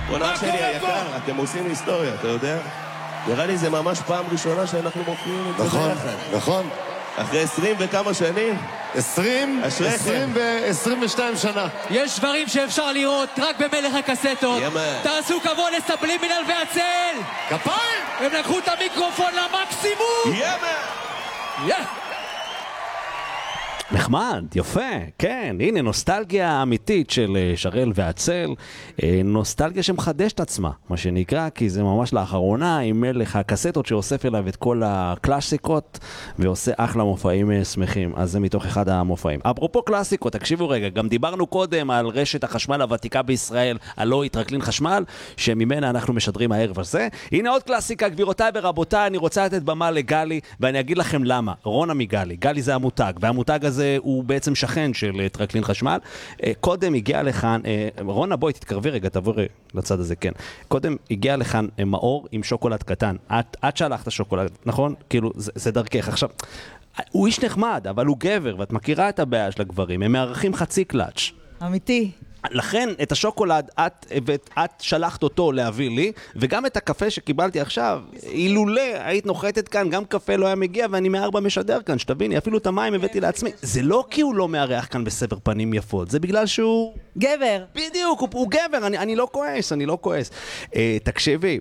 רונה שלי היקר, אתם עושים היסטוריה, אתה יודע? נראה לי זה ממש פעם ראשונה שאנחנו מופיעים את זה ביחד. נכון. אחרי 20 וכמה שנים? 22 שנה. יש דברים שאפשר לראות רק במלך הקסטות. תעשו כבוד לסבלימינל והצל. כפיים! הם לקחו את המיקרופון למקסימום. נחמד, יפה, כן, הנה נוסטלגיה אמיתית של שרל והצל, נוסטלגיה שמחדש את עצמה, מה שנקרא, כי זה ממש לאחרונה עם מלך הקסטות שאוסף אליו את כל הקלאסיקות ועושה אחלה מופעים שמחים, אז זה מתוך אחד המופעים. אפרופו קלאסיקות, תקשיבו רגע, גם דיברנו קודם על רשת החשמל הוותיקה בישראל, הלא היא טרקלין חשמל, שממנה אנחנו משדרים הערב הזה. הנה עוד קלאסיקה, גבירותיי ורבותיי, אני רוצה לתת במה לגלי, ואני אגיד לכם למה. רונה מגלי, גלי זה המותג, והמותג הזה הוא בעצם שכן של טרקלין חשמל. קודם הגיע לכאן, רונה בואי תתקרבי רגע, תעברי לצד הזה, כן. קודם הגיע לכאן מאור עם שוקולד קטן. את שלחת שוקולד, נכון? כאילו, זה דרכך. עכשיו, הוא איש נחמד, אבל הוא גבר, ואת מכירה את הבעיה של הגברים, הם מערכים חצי קלאץ'. אמיתי. לכן את השוקולד את שלחת אותו להביא לי, וגם את הקפה שקיבלתי עכשיו, אילולא היית נוחתת כאן, גם קפה לא היה מגיע, ואני מ4 משדר כאן, שתביני, אפילו את המים הבאתי לעצמי. זה לא כי הוא לא מארח כאן בסבר פנים יפות, זה בגלל שהוא גבר. בדיוק, הוא גבר, אני לא כועס, תקשיבי,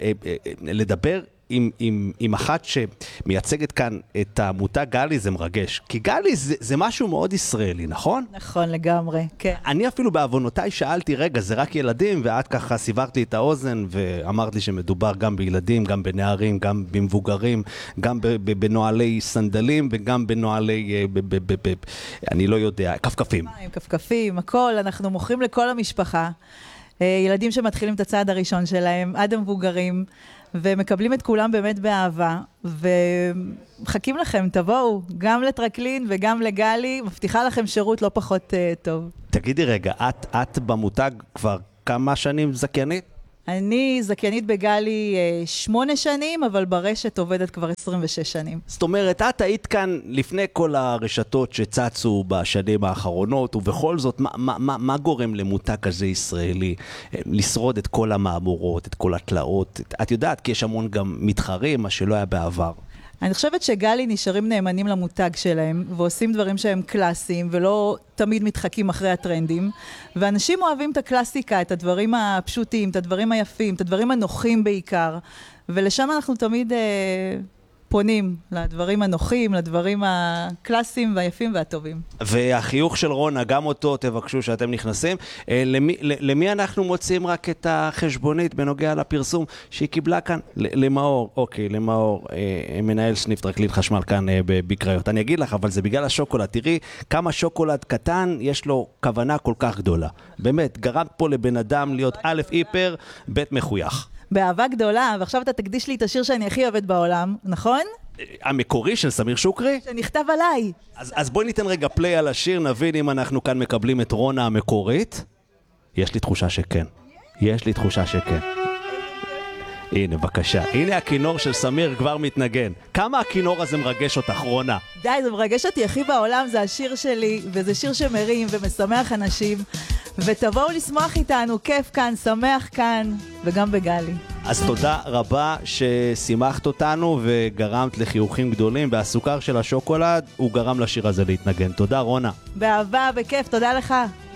לדבר עם אחת שמייצגת כאן את המותג גלי זה מרגש, כי גלי זה משהו מאוד ישראלי, נכון? נכון, לגמרי, כן. אני אפילו בעוונותיי שאלתי, רגע, זה רק ילדים, ואת ככה סיברת לי את האוזן, ואמרת לי שמדובר גם בילדים, גם בנערים, גם במבוגרים, גם בנועלי סנדלים, וגם בנועלי, אני לא יודע, כפכפים. כפכפים, הכל, אנחנו מוכרים לכל המשפחה. ילדים שמתחילים את הצעד הראשון שלהם, עד המבוגרים, ומקבלים את כולם באמת באהבה, ומחכים לכם, תבואו, גם לטרקלין וגם לגלי, מבטיחה לכם שירות לא פחות טוב. תגידי רגע, את במותג כבר כמה שנים זכיינית? אני זכיינית בגלי 8 שנים, אבל ברשת עובדת כבר 26 שנים. זאת אומרת, את היית כאן לפני כל הרשתות שצצו בשנים האחרונות, ובכל זאת, מה גורם למותג כזה ישראלי לשרוד את כל המאמורות, את כל התלאות? את יודעת, כי יש המון גם מתחרים, מה שלא היה בעבר. אני חושבת שגלי נשארים נאמנים למותג שלהם, ועושים דברים שהם קלאסיים, ולא תמיד מתחקים אחרי הטרנדים, ואנשים אוהבים את הקלאסיקה, את הדברים הפשוטים, את הדברים היפים, את הדברים הנוחים בעיקר, ולשם אנחנו תמיד פונים לדברים הנוחים, לדברים הקלאסיים והיפים והטובים. והחיוך של רונה, גם אותו תבקשו שאתם נכנסים. למי אנחנו מוצאים רק את החשבונית בנוגע לפרסום שהיא קיבלה כאן? למאור, אוקיי, למאור, מנהל סניף טרקלין חשמל כאן בקריות. אני אגיד לך, אבל זה בגלל השוקולד. תראי כמה שוקולד קטן יש לו כוונה כל כך גדולה. באמת, גרמת פה לבן אדם להיות א' היפר, ב' מחוייך. באהבה גדולה, ועכשיו אתה תקדיש לי את השיר שאני הכי אוהבת בעולם, נכון? המקורי של סמיר שוקרי? שנכתב עליי. אז בואי ניתן רגע פליי על השיר, נבין אם אנחנו כאן מקבלים את רונה המקורית. יש לי תחושה שכן. הנה, בבקשה. הנה הכינור של סמיר כבר מתנגן. כמה הכינור הזה מרגש אותך, רונה? די, זה מרגש אותי הכי בעולם, זה השיר שלי, וזה שיר שמרים ומשמח אנשים. ותבואו לשמוח איתנו, כיף כאן, שמח כאן, וגם בגלי. אז תודה רבה ששימחת אותנו וגרמת לחיוכים גדולים, והסוכר של השוקולד הוא גרם לשיר הזה להתנגן. תודה רונה. באהבה, בכיף, תודה לך.